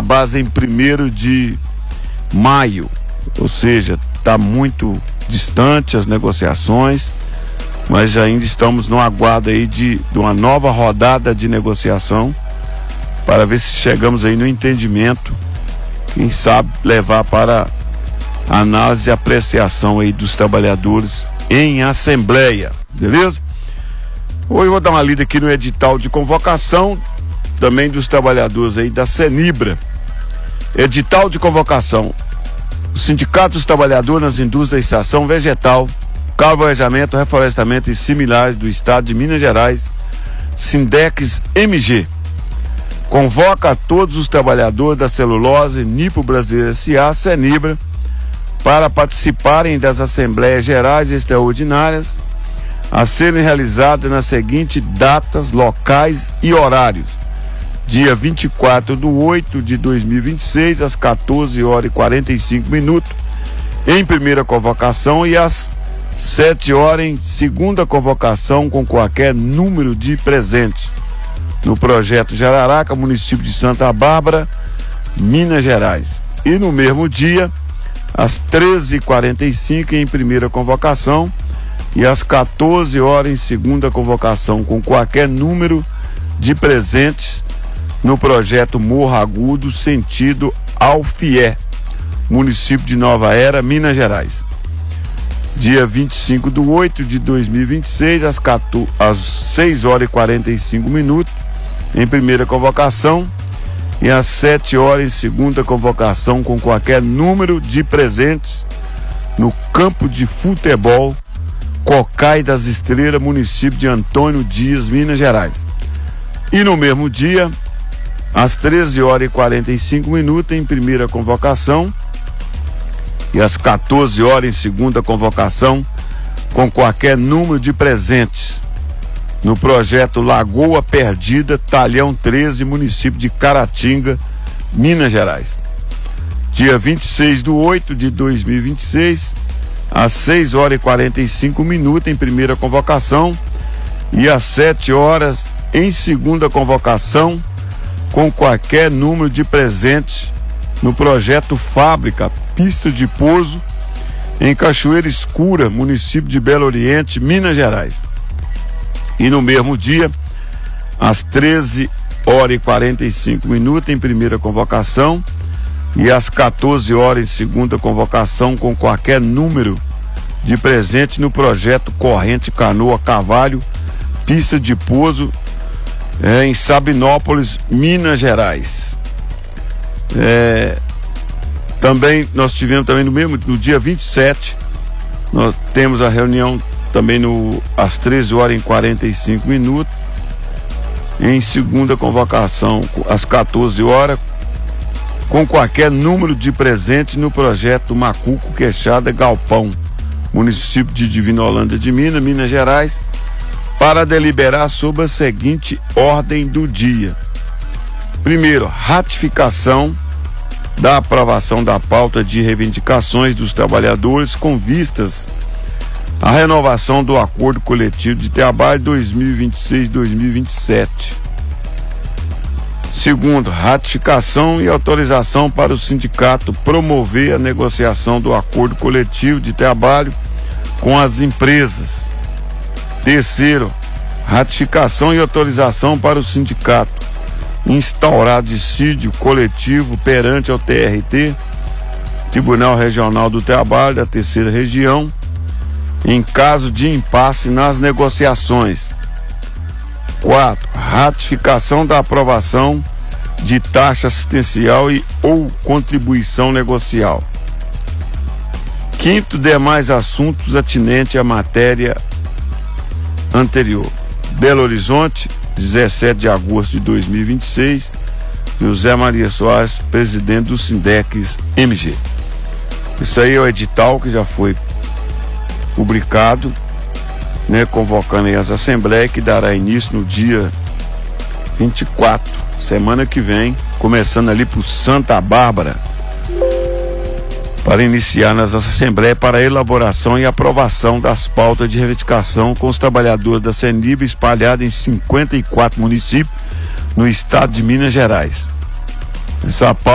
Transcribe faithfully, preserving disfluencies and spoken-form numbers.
base em primeiro de maio, ou seja, está muito distante as negociações, mas ainda estamos no aguardo aí de, de uma nova rodada de negociação para ver se chegamos aí no entendimento, quem sabe levar para análise e apreciação aí dos trabalhadores em assembleia, beleza? Hoje eu vou dar uma lida aqui no edital de convocação também dos trabalhadores aí da Senibra. Edital de convocação: o Sindicato dos Trabalhadores nas Indústrias da Extração Vegetal, Calvarejamento, Reflorestamento e similares do Estado de Minas Gerais, Sindex M G, convoca a todos os trabalhadores da celulose Nipo Brasileira S A, Senibra, para participarem das Assembleias Gerais Extraordinárias a serem realizadas nas seguintes datas, locais e horários: dia vinte e quatro de oito de dois mil e vinte e seis, às quatorze horas e quarenta e cinco minutos, em primeira convocação, e às sete horas em segunda convocação, com qualquer número de presentes, no projeto Jararaca, município de Santa Bárbara, Minas Gerais. E no mesmo dia, às treze e quarenta e cinco em primeira convocação e às quatorze horas em segunda convocação, com qualquer número de presentes, no projeto Morro Agudo, sentido Alfié, município de Nova Era, Minas Gerais. Dia vinte e cinco de oito de dois mil e vinte e seis, às, quatorze, às seis horas e quarenta e cinco minutos, em primeira convocação, e às sete horas em segunda convocação, com qualquer número de presentes, no campo de futebol Cocai das Estrelas, município de Antônio Dias, Minas Gerais. E no mesmo dia, às treze horas e quarenta e cinco minutos, em primeira convocação, e às quatorze horas em segunda convocação, com qualquer número de presentes, no projeto Lagoa Perdida, Talhão treze, município de Caratinga, Minas Gerais. Dia vinte e seis de oito de dois mil e vinte e seis, às seis horas e quarenta e cinco minutos, em primeira convocação, e às sete horas em segunda convocação, com qualquer número de presentes, no projeto Fábrica, pista de pouso, em Cachoeira Escura, município de Belo Oriente, Minas Gerais. E no mesmo dia, às treze horas e quarenta e cinco minutos, em primeira convocação, e às quatorze horas em segunda convocação, com qualquer número de presente, no projeto Corrente Canoa Cavalho, pista de pouso, é, em Sabinópolis, Minas Gerais. É, também nós tivemos também no mesmo, no dia vinte e sete, nós temos a reunião também no, às treze horas e quarenta e cinco minutos, em segunda convocação, às quatorze horas, com qualquer número de presente, no projeto Macuco Queixada Galpão, município de Divinolândia de Minas, Minas Gerais, para deliberar sobre a seguinte ordem do dia: primeiro, ratificação da aprovação da pauta de reivindicações dos trabalhadores com vistas à renovação do acordo coletivo de trabalho dois mil e vinte e seis a dois mil e vinte e sete. Segundo, ratificação e autorização para o sindicato promover a negociação do acordo coletivo de trabalho com as empresas. Terceiro, ratificação e autorização para o sindicato instaurar dissídio coletivo perante ao T R T, Tribunal Regional do Trabalho da Terceira Região, em caso de impasse nas negociações. Quatro, ratificação da aprovação de taxa assistencial e ou contribuição negocial. Quinto, demais assuntos atinentes à matéria anterior. Belo Horizonte, dezessete de agosto de dois mil e vinte e seis, José Maria Soares, presidente do Sindex M G. Isso aí é o edital que já foi publicado, né, convocando aí as assembleias, que dará início no dia vinte e quatro, semana que vem, começando ali por Santa Bárbara, para iniciar nas assembleias para a elaboração e aprovação das pautas de reivindicação com os trabalhadores da Senibra espalhados em cinquenta e quatro municípios no estado de Minas Gerais. Essa